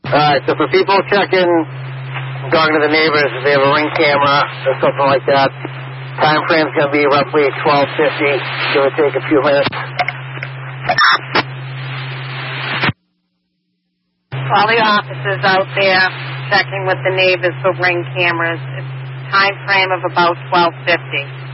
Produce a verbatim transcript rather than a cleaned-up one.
All right, so for people checking, going to the neighbors, if they have a Ring camera or something like that, time frame's going to be roughly twelve fifty. Give or take a few minutes. All the officers out there checking with the neighbors for Ring cameras. It's time frame of about twelve fifty.